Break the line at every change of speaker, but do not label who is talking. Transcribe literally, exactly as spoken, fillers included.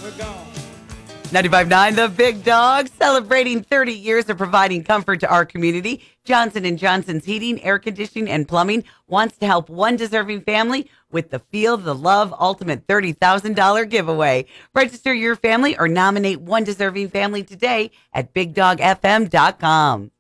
ninety-five point nine The Big Dog, celebrating thirty years of providing comfort to our community. Johnson and Johnson's Heating, Air Conditioning, and Plumbing wants to help one deserving family with the Feel the Love Ultimate thirty thousand dollars giveaway. Register your family or nominate one deserving family today at big dog f m dot com.